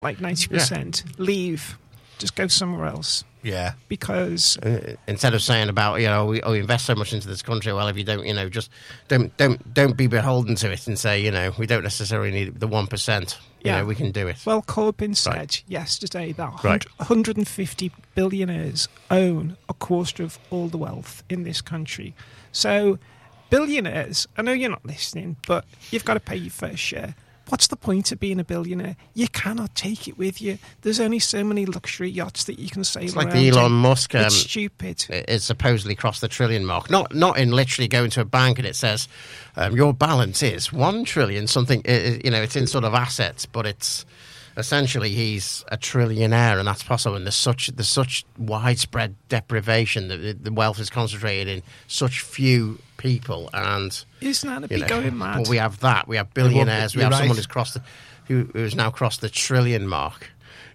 like 90%, leave, just go somewhere else. Yeah. Because instead of saying about, we invest so much into this country, well, if you don't, just don't be beholden to it and say, we don't necessarily need the 1%. We can do it. Well, Corbyn said yesterday that 150 billionaires own a quarter of all the wealth in this country. So billionaires, I know you're not listening, but you've got to pay your fair share. What's the point of being a billionaire? You cannot take it with you. There's only so many luxury yachts that you can sail it's around. Like the Elon Musk. It's stupid. It's supposedly crossed the trillion mark. Not in literally going to a bank and it says your balance is 1 trillion something. It's in sort of assets, but it's essentially he's a trillionaire, and that's possible. And there's such widespread deprivation that the wealth is concentrated in such few people, and isn't that a bit going mad? But we have that. We have billionaires. We have someone who's now crossed the trillion mark.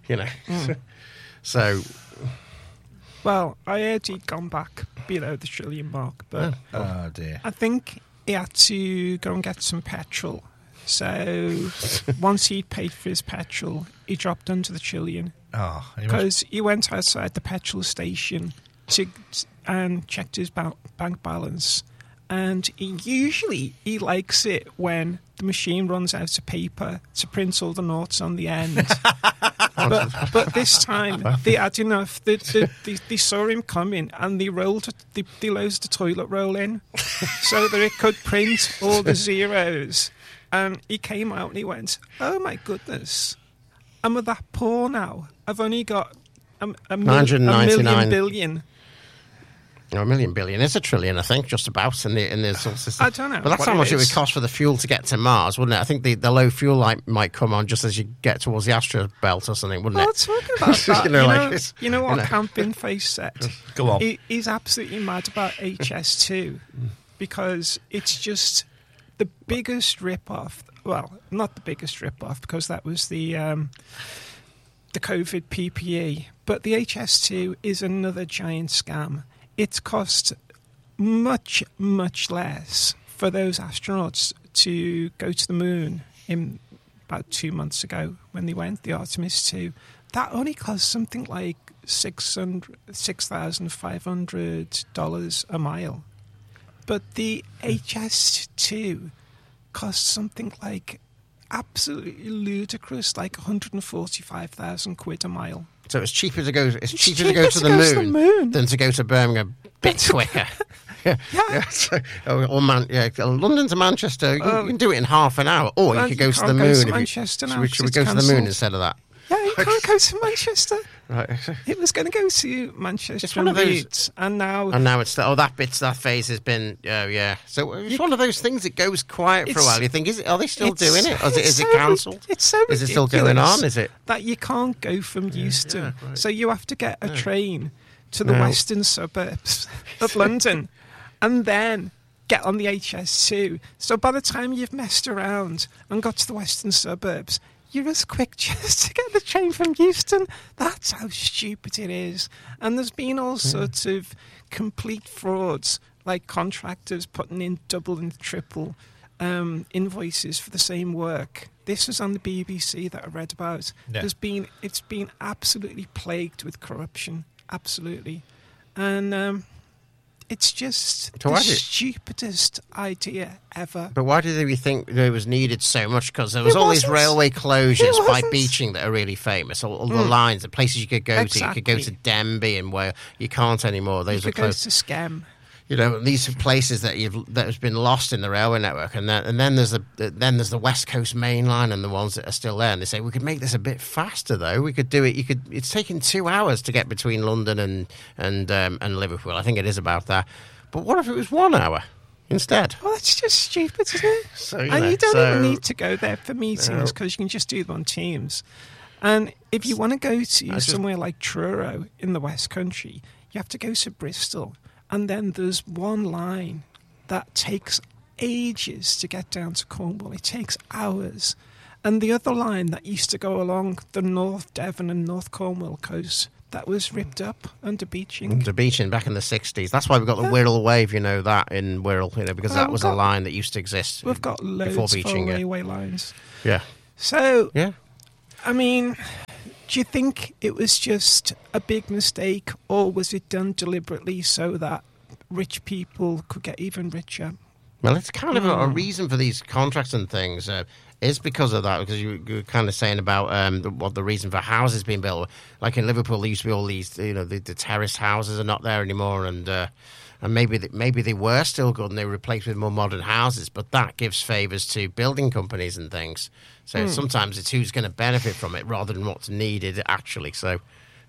So. Well, I heard he'd gone back below the trillion mark, but oh dear. I think he had to go and get some petrol. So once he'd paid for his petrol, he dropped under the trillion. Oh, because he went outside the petrol station and checked his bank balance. And he likes it when the machine runs out of paper to print all the noughts on the end. but this time they had enough. They saw him coming and they loaded the toilet roll in so that it could print all the zeros. And he came out and he went, "Oh my goodness, I'm that poor now. I've only got a million billion." A million billion is a trillion, I think, just about. In the solar system. I don't know. But that's how much it would cost for the fuel to get to Mars, wouldn't it? I think the low fuel light might come on just as you get towards the astro belt or something, wouldn't it? Talking about that, you know what Camping Face said? Go on. He's absolutely mad about HS2 because it's just the biggest rip-off. Well, not the biggest rip-off because that was the COVID PPE, but the HS2 is another giant scam. It cost much, much less for those astronauts to go to the moon in about 2 months ago when they went, the Artemis 2. That only cost something like $6,500 a mile. But the HS2 cost something like absolutely ludicrous, like 145,000 quid a mile. So it's cheaper to go. It's cheaper to go to the moon than to go to Birmingham a bit quicker. London to Manchester. You can do it in half an hour, or you could go to the moon. Should we go to the moon instead of that? Yeah, you can't go to Manchester. Right. It was going to go to Manchester. It's one of those, and now it's that phase has been. So it's one of those things that goes quiet for a while. You think, are they still doing it? Or is it cancelled? It's so is it still going on? Is it that you can't go from Euston? So you have to get a train to the western suburbs of London, and then get on the HS2. So by the time you've messed around and got to the western suburbs, you're as quick just to get the train from Euston. That's how stupid it is. And there's been all sorts of complete frauds, like contractors putting in double and triple invoices for the same work. This was on the BBC that I read about. Yeah. It's been absolutely plagued with corruption, absolutely. And it's just the stupidest idea ever. But why did we think there was needed so much? Because there was all these railway closures by Beeching that are really famous. All the lines, the places you could go to. You could go to Denby and where you can't anymore. Those you are could closed. Go to Skem. These are places that has been lost in the railway network, and then there's the West Coast Main Line and the ones that are still there. And they say we could make this a bit faster, though. We could do it. It's taking 2 hours to get between London and Liverpool. I think it is about that. But what if it was 1 hour instead? Well, that's just stupid, isn't it? You don't even need to go there for meetings because you can just do them on Teams. And if you want to go to somewhere like Truro in the West Country, you have to go to Bristol. And then there's one line that takes ages to get down to Cornwall. It takes hours. And the other line that used to go along the North Devon and North Cornwall coast, that was ripped up under Beeching. Under Beeching back in the 60s. That's why we've got the Wirral Wave, that in Wirral, because that was a line that used to exist. We've got loads of railway lines. Yeah. So... Yeah. I mean, do you think it was just a big mistake, or was it done deliberately so that rich people could get even richer? Well, it's kind of a reason for these contracts and things. Is because of that, because you were kind of saying about what the reason for houses being built. Like in Liverpool, there used to be all these, the terraced houses are not there anymore, and maybe they were still good and they were replaced with more modern houses, but that gives favours to building companies and things. So sometimes it's who's going to benefit from it rather than what's needed actually. So,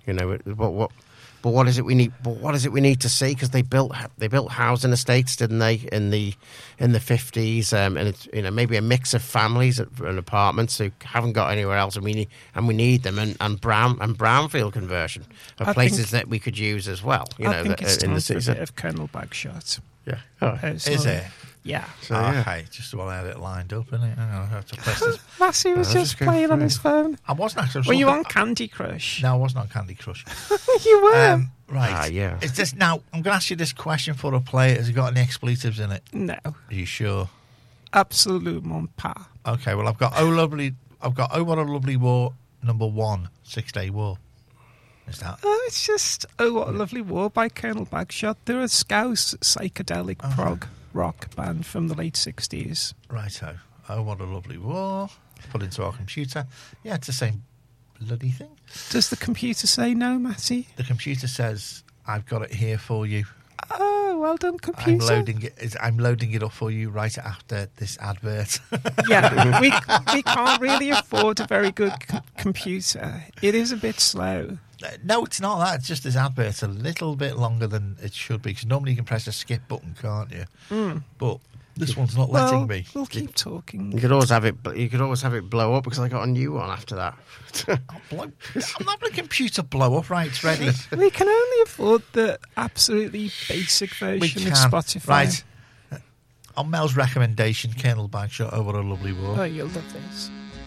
But what is it we need? But what is it we need to see? Because they built housing estates, didn't they, in the 50s? And it's maybe a mix of families and apartments who haven't got anywhere else, and we need them. And brownfield conversion are places that we could use as well. I think it's time for a bit of Colonel Bagshot. Yeah, is it? Yeah. So, okay, just about had it lined up, isn't it? I have to press this. Massey was just playing on his phone. I wasn't actually. Were you on Candy Crush? No, I wasn't on Candy Crush. You were. Right. Yeah. Is this now? I'm going to ask you this question for a player. Has it got any expletives in it? No. Are you sure? Absolument pas. Okay. Well, I've got Oh What a Lovely War #1, 6 Day War. Is that? It's just Oh What a Lovely War by Colonel Bagshot. They're a Scouse psychedelic prog rock band from the late 60s. Righto. Oh What a Lovely War. Put into our computer. Yeah, it's the same bloody thing. Does the computer say no, Matty? The computer says, I've got it here for you. Oh, well done, computer. I'm loading it up for you right after this advert. Yeah, we can't really afford a very good computer. It is a bit slow. No, it's not that. It's just this advert's a little bit longer than it should be, because normally you can press a skip button, can't you? But this one's not letting me. We'll keep talking. You could always have it blow up, because I got a new one after that. I'm not having a computer blow up. Right, it's ready. We can only afford the absolutely basic version of Spotify. Right. On Mel's recommendation, Colonel Bagshot, Oh What a Lovely War. Oh, you'll love this.